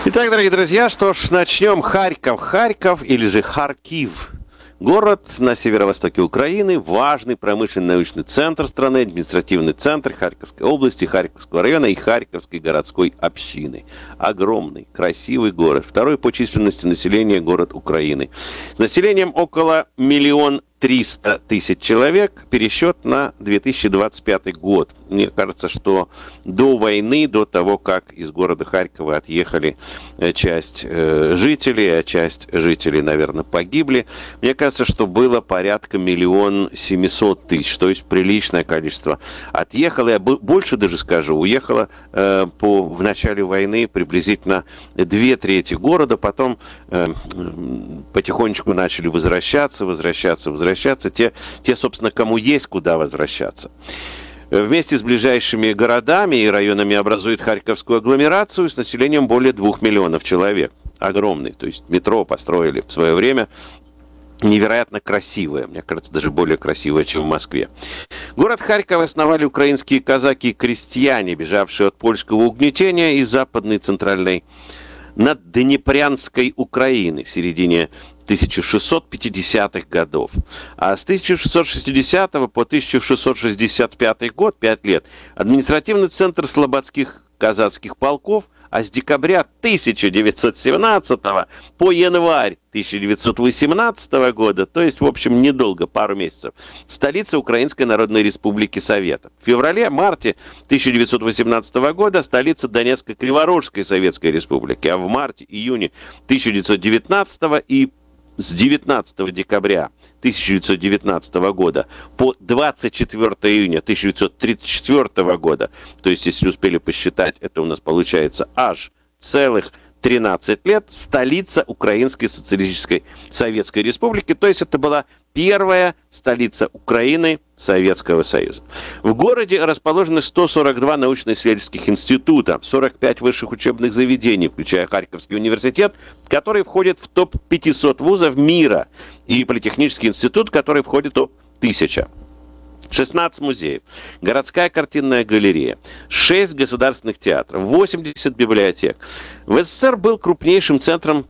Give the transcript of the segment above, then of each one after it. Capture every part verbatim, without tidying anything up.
Итак, дорогие друзья, что ж, начнем. Харьков. Харьков или же Харкив. Город на северо-востоке Украины, важный промышленный научный центр страны, административный центр Харьковской области, Харьковского района и Харьковской городской общины. Огромный, красивый город, второй по численности населения город Украины. С населением около миллион триста тысяч человек, пересчет на две тысячи двадцать пятый год. Мне кажется, что до войны, до того, как из города Харькова отъехали часть э, жителей, а часть жителей, наверное, погибли, мне кажется, что было порядка миллион семьсот тысяч, то есть приличное количество. Отъехало, я больше даже скажу, уехало э, по, в начале войны приблизительно две трети города, потом э, потихонечку начали возвращаться, возвращаться, возвращаться. Возвращаться, те, те, собственно, кому есть куда возвращаться. Вместе с ближайшими городами и районами образует Харьковскую агломерацию с населением более двух миллионов человек. Огромный, то есть метро построили в свое время. Невероятно красивое, мне кажется, даже более красивое, чем в Москве. Город Харьков основали украинские казаки и крестьяне, бежавшие от польского угнетения из западной и центральной надднепрянской Украины в середине тысяча шестьсот пятидесятых годов. А с тысяча шестьсот шестидесятого по тысяча шестьсот шестьдесят пятый год, пять лет, административный центр слободских казацких полков, а с декабря тысяча девятьсот семнадцатого по январь тысяча девятьсот восемнадцатого года, то есть, в общем, недолго, пару месяцев, столица Украинской Народной Республики Советов. В феврале-марте тысяча девятьсот восемнадцатого года столица Донецкой Криворожской Советской Республики, а в марте-июне тысяча девятьсот девятнадцатого и с девятнадцатого декабря тысяча девятьсот девятнадцатого года по двадцать четвёртого июня тысяча девятьсот тридцать четвёртого года, то есть, если успели посчитать, это у нас получается аж целых тринадцать лет, столица Украинской Социалистической Советской Республики, то есть это была первая столица Украины Советского Союза. В городе расположены сто сорок два научно-исследовательских института, сорок пять высших учебных заведений, включая Харьковский университет, который входит в топ пятьсот вузов мира, и Политехнический институт, который входит в топ тысяча. шестнадцать музеев, городская картинная галерея, шесть государственных театров, восемьдесят библиотек. В СССР был крупнейшим центром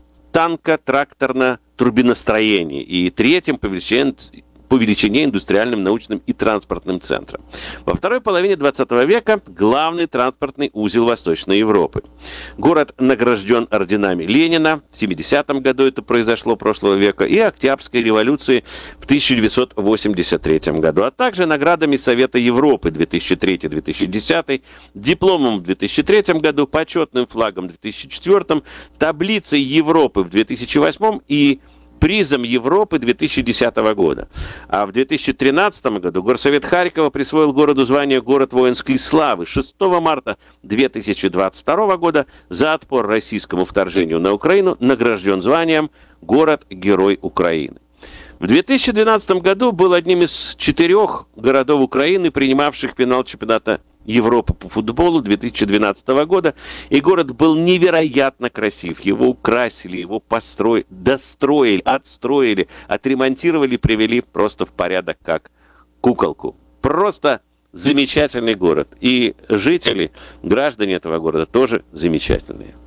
танко-тракторно-турбиностроения и третьим по величине, по величине индустриальным, научным и транспортным центром. Во второй половине двадцатого века главный транспортный узел Восточной Европы. Город награжден орденами Ленина, в семидесятом году это произошло, прошлого века, и Октябрьской революции в тысяча девятьсот восемьдесят третьем году, а также наградами Совета Европы две тысячи третий — две тысячи десятый, дипломом в две тысячи третьем году, почетным флагом в две тысячи четвёртом, таблицей Европы в две тысячи восьмом и призом Европы две тысячи десятого года. А в две тысячи тринадцатом году Горсовет Харькова присвоил городу звание «Город воинской славы». шестого марта две тысячи двадцать второго года за отпор российскому вторжению на Украину награжден званием «Город-герой Украины». В две тысячи двенадцатом году был одним из четырех городов Украины, принимавших финал чемпионата Европы по футболу две тысячи двенадцатого года, и город был невероятно красив. Его украсили, его построили, достроили, отстроили, отремонтировали, привели просто в порядок как куколку. Просто замечательный город. И жители, граждане этого города тоже замечательные.